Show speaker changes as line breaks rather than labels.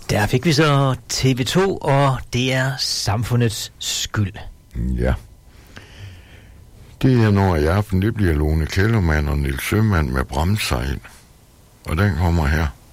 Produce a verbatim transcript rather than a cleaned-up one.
Der fik vi så T V to, og det er samfundets skyld.
Ja. Det er når i aften, det bliver Lone Kellermann og Niels Sømann med Bramsejl. Og den kommer her.